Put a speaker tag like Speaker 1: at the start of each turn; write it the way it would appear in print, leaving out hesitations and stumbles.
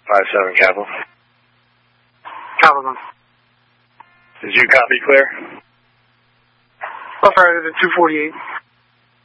Speaker 1: 57 Capital.
Speaker 2: Capital.
Speaker 1: Did you copy clear?
Speaker 2: Buffalo to 248.